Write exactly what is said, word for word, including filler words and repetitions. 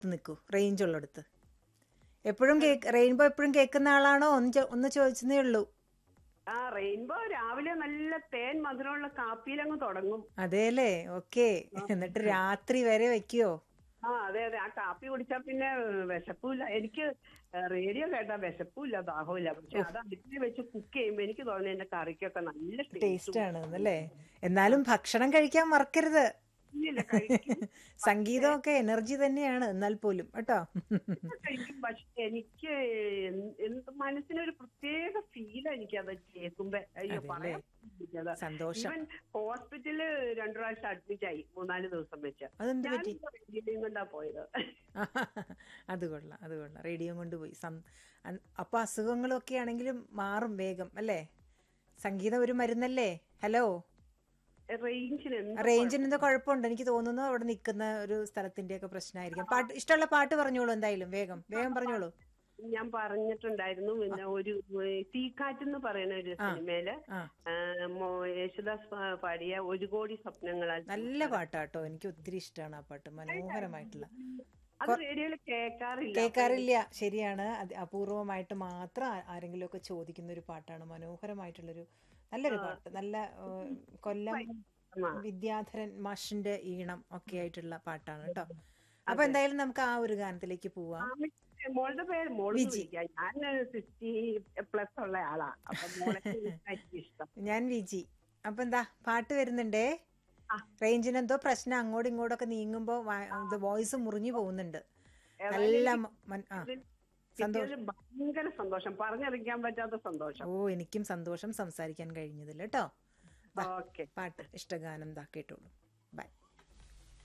നിൽക്കൂ, റേഞ്ച് ഉള്ളിടത്ത്. എപ്പോഴും കേക്ക് റെയിൻബോ എപ്പോഴും കേൾക്കുന്ന ആളാണോ? ഒന്ന് ചോ- ഒന്ന് ചോദിച്ചതേ ഉള്ളൂ. ആ റെയിൻബോ രാവിലെ നല്ല തേൻ മധുരമുള്ള കാപ്പിയിലങ്ങ് തുടങ്ങും. അതേല്ലേ, ഓക്കെ. ആ എന്നിട്ട് രാത്രി വരെ വെക്കുവോ? ആ, അതെ അതെ. ആ കാപ്പി കുടിച്ചാ പിന്നെ വിശപ്പില്ല എനിക്ക്. റേഡിയോ കേട്ടാ വിശപ്പില്ല, ദാഹമില്ല. പക്ഷെ ഓഹ്, അത് അടുപ്പിൽ വെച്ച് കുക്ക് ചെയ്യുമ്പോ എനിക്ക് തോന്നുന്നു എന്റെ കറിക്കൊക്കെ നല്ല ടേസ്റ്റും. ടേസ്റ്റ് ആണ് എന്നല്ലേ. എന്നാലും ഭക്ഷണം കഴിക്കാൻ മറക്കരുത്. ഇല്ല കഴിക്കും. പക്ഷേ സംഗീതമൊക്കെ എനർജി തന്നെയാണ് എന്നാൽ പോലും കേട്ടോ. ഇതൊക്കെ കഴിക്കും. പക്ഷെ എനിക്ക് എന്ത് എന്ത് മനസ്സിനൊരു പ്രത്യേക ഫീലാ എനിക്കത് കേൾക്കുമ്പോ. അയ്യോ, അതെല്ലേ, പറയാൻ പറ്റില്ല. സന്തോഷം. ഈവൻ ഹോസ്പിറ്റലില് രണ്ടു പ്രാവശ്യം അഡ്മിറ്റ് ആയി, മൂന്നാല് ദിവസം വെച്ച്. അതെന്ത് പറ്റി? ഞാനും റേഡിയോയും കൊണ്ടാ പോയത്. അത് കൊള്ളാം, അത് കൊള്ളാം. റേഡിയോ കൊണ്ടുപോയി സം അൻ- അപ്പൊ അസുഖങ്ങളൊക്കെ ആണെങ്കിലും മാറും വേഗം അല്ലേ. സംഗീതം ഒരു മരുന്നല്ലേ. ഹലോ, റേഞ്ചിന് എന്തോ റേഞ്ചിന് എന്തോ കുഴപ്പം. കുഴപ്പമുണ്ട് എനിക്ക് തോന്നുന്നു. അവിടെ നിൽക്കുന്ന ഒരു സ്ഥലത്തിന്റെ ഒക്കെ പ്രശ്നമായിരിക്കും. പാട്ട്, ഇഷ്ടമുള്ള പാട്ട് പറഞ്ഞോളൂ, എന്തായാലും വേഗം വേഗം പറഞ്ഞോളൂ. ഞാൻ പറഞ്ഞിട്ടുണ്ടായിരുന്നു, ആ പിന്നെ ഒരു തീക്കാറ്റ് എന്ന് പറയുന്ന ഒരു ആ സിനിമയില് ആ, ആ, മോ- യേശുദാസ് പാ- പാടിയ ഒരു കോടി സ്വപ്നങ്ങളാൽ നല്ല പൂത്തത്. പാട്ടാട്ടോ, എനിക്ക് ഒത്തിരി ഇഷ്ടമാണ് ആ പാട്ട്, മനോഹരമായിട്ടുള്ള. അത് റേഡിയോയിൽ കേൾക്കാറില്ല. അപ്പൊ കേൾക്കാറില്ല, എനിക്ക് ശരിയാണ്. അത് അപൂർവമായിട്ട് മാത്രം ആ- ആരെങ്കിലുമൊക്കെ ചോദിക്കുന്ന ഒരു പാട്ടാണ്. മനോഹരമായിട്ടുള്ളൊരു നല്ലൊരു പാട്ട്. നല്ല ഏഹ്, കൊല്ലം ഭയങ്കര ഇഷ്ടമാ. വിദ്യാധരൻ മാഷിന്റെ ഈണം ഒക്കെ ആയിട്ടുള്ള പാട്ടാണ് കേട്ടോ. അപ്പൊ അതെ. എന്തായാലും നമുക്ക് ആ ഒരു ഗാനത്തിലേക്ക് പോവാം. ആമിക്ക് മോളുടെ പേര് മോളെന്ന് വിജി. വിളിക്കാം. ഞാൻ സിക്സ്റ്റി പ്ലസ് ഉള്ള ആളാ. അപ്പൊ മോളെ എനിക്ക് ഇഷ്ടം. ഞാൻ വിജി. അപ്പൊ എന്താ പാട്ട് വരുന്നുണ്ടേ. ആ, റേഞ്ചിന് എന്തോ പ്രശ്നം, അങ്ങോട്ടും ഇങ്ങോട്ടൊക്കെ നീങ്ങുമ്പോൾ ഇത് വോയിസ് മുറിഞ്ഞു പോകുന്നുണ്ട്. ഏതായാലും നല്ല എനിക്ക് മ- മൻ- ആ ഇതിൽ സന്തോഷം. കിട്ടിയതിൽ ഭയങ്കര സന്തോഷം, പറഞ്ഞറിയിക്കാൻ പറ്റാത്ത സന്തോഷം. ഓ, എനിക്കും സന്തോഷം സംസാരിക്കാൻ കഴിഞ്ഞതിൽ കേട്ടോ. ദാ ഓക്കെ. പാട്ട്, ഇഷ്ടഗാനം ദാ കേട്ടോളൂ.